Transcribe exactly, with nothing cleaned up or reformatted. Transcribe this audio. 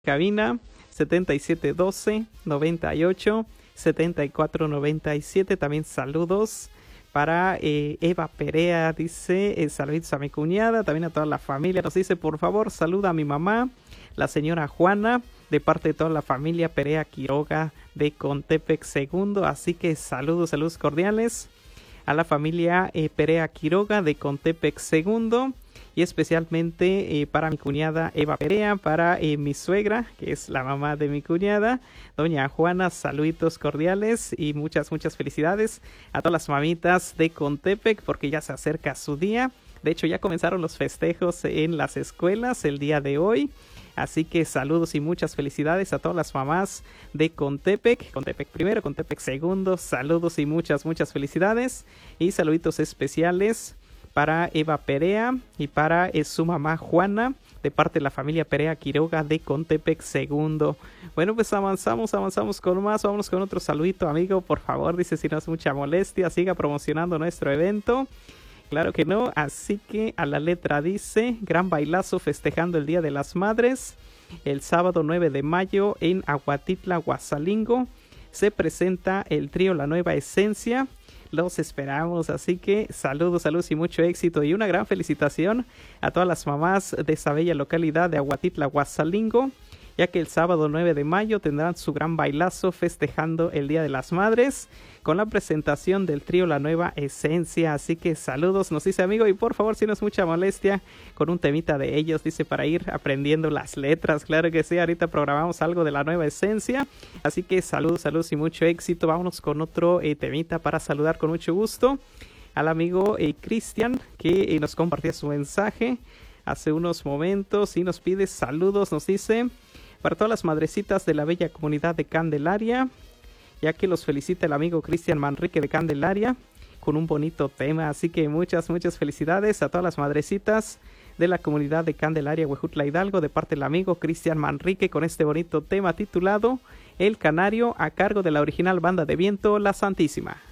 cabina setenta y siete doce noventa y ocho setenta y cuatro noventa y siete. También saludos para eh, Eva Perea, dice, eh, saludos a mi cuñada, también a toda la familia. Nos dice, por favor, saluda a mi mamá, la señora Juana, de parte de toda la familia Perea Quiroga de Contepec Segundo. Así que saludos, saludos cordiales a la familia eh, Perea Quiroga de Contepec Segundo. Y especialmente eh, para mi cuñada Eva Perea, para eh, mi suegra, que es la mamá de mi cuñada, doña Juana, saluditos cordiales y muchas, muchas felicidades a todas las mamitas de Contepec, porque ya se acerca su día. De hecho, ya comenzaron los festejos en las escuelas el día de hoy. Así que saludos y muchas felicidades a todas las mamás de Contepec, Contepec primero, Contepec segundo, saludos y muchas, muchas felicidades. Y saluditos especiales para Eva Perea y para eh, su mamá Juana, de parte de la familia Perea Quiroga de Contepec Segundo. Bueno, pues avanzamos, avanzamos con más. Vámonos con otro saludito, amigo, por favor. Dice, si no es mucha molestia, siga promocionando nuestro evento. Claro que no, así que a la letra dice, gran bailazo festejando el Día de las Madres. El sábado nueve de mayo en Aguatitla, Huasalingo, se presenta el trío La Nueva Esencia. Los esperamos, así que saludos, saludos y mucho éxito y una gran felicitación a todas las mamás de esa bella localidad de Aguatitla, Huasalingo, ya que el sábado nueve de mayo tendrán su gran bailazo festejando el Día de las Madres con la presentación del trío La Nueva Esencia. Así que saludos, nos dice amigo, y por favor, si no es mucha molestia, con un temita de ellos, dice, para ir aprendiendo las letras. Claro que sí, ahorita programamos algo de La Nueva Esencia, así que saludos, saludos y mucho éxito. Vámonos con otro eh, temita para saludar con mucho gusto al amigo eh, Cristian, que eh, nos compartía su mensaje hace unos momentos y nos pide saludos, nos dice, para todas las madrecitas de la bella comunidad de Candelaria, ya que los felicita el amigo Cristian Manrique de Candelaria con un bonito tema. Así que muchas, muchas felicidades a todas las madrecitas de la comunidad de Candelaria, Huejutla Hidalgo, de parte del amigo Cristian Manrique con este bonito tema titulado El Canario, a cargo de la original banda de viento La Santísima.